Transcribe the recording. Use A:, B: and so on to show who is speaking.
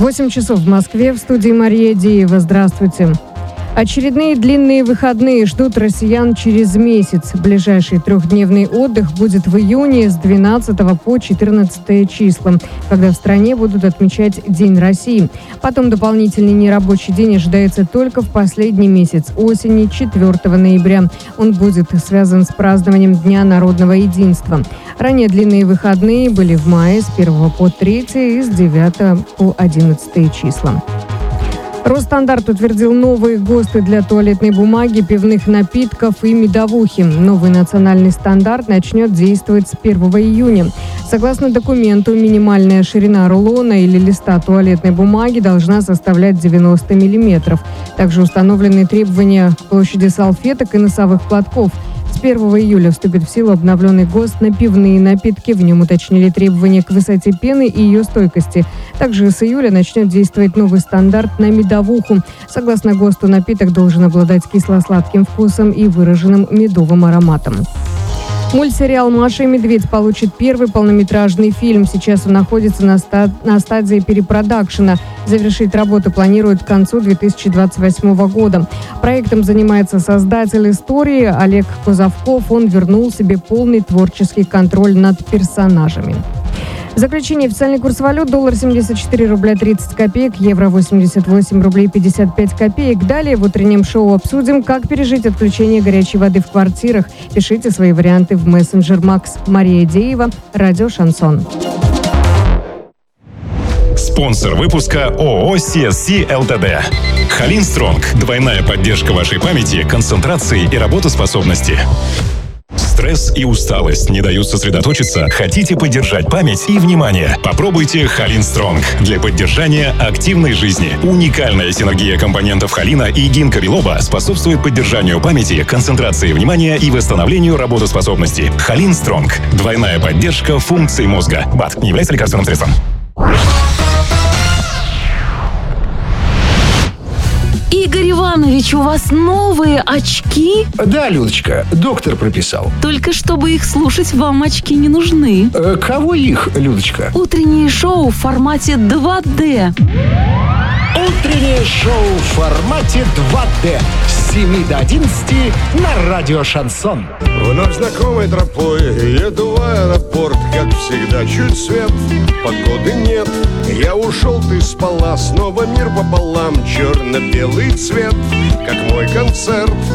A: 8 часов в Москве, в студии Мария Деева. Здравствуйте. Очередные длинные выходные ждут россиян через месяц. Ближайший трехдневный отдых будет в июне с 12 по 14 числа, когда в стране будут отмечать День России. Потом дополнительный нерабочий день ожидается только в последний месяц осени, 4 ноября. Он будет связан с празднованием Дня народного единства. Ранее длинные выходные были в мае с 1 по 3 и с 9 по 11 числа. Росстандарт утвердил новые ГОСТы для туалетной бумаги, пивных напитков и медовухи. Новый национальный стандарт начнет действовать с 1 июня. Согласно документу, минимальная ширина рулона или листа туалетной бумаги должна составлять 90 мм. Также установлены требования к площади салфеток и носовых платков. С 1 июля вступит в силу обновленный ГОСТ на пивные напитки. В нем уточнили требования к высоте пены и ее стойкости. Также с июля начнет действовать новый стандарт на медовуху. Согласно ГОСТу, напиток должен обладать кисло-сладким вкусом и выраженным медовым ароматом. Мультсериал «Маша и медведь» получит первый полнометражный фильм. Сейчас он находится на стадии перепродакшена. Завершить работу планируют к концу 2028 года. Проектом занимается создатель истории Олег Кузовков. Он вернул себе полный творческий контроль над персонажами. В заключение официальный курс валют: доллар 74 рубля 30 копеек, евро 88 рублей 55 копеек. Далее в утреннем шоу обсудим, как пережить отключение горячей воды в квартирах. Пишите свои варианты в мессенджер Макс. Мария Деева, радио «Шансон».
B: Спонсор выпуска ООО CSC ЛТД. Халин Стронг. Двойная поддержка вашей памяти, концентрации и работоспособности. Стресс и усталость не дают сосредоточиться? Хотите поддержать память и внимание? Попробуйте Халин Стронг для поддержания активной жизни. Уникальная синергия компонентов холина и гинка билоба способствует поддержанию памяти, концентрации внимания и восстановлению работоспособности. Халин Стронг. Двойная поддержка функций мозга. БАД не является лекарственным средством.
C: Игорь Иванович, у вас новые очки?
D: Да, Людочка, доктор прописал.
C: Только чтобы их слушать, вам очки не нужны.
D: Кого их, Людочка?
C: Утреннее шоу в формате 2D.
D: Утреннее шоу в формате 2D с 7 до 11 на радио «Шансон».
E: Вновь знакомой тропой еду в аэропорт. Как всегда, чуть свет, погоды нет. Я ушел, ты спала, снова мир пополам. Черно-белый цвет, как мой концерт.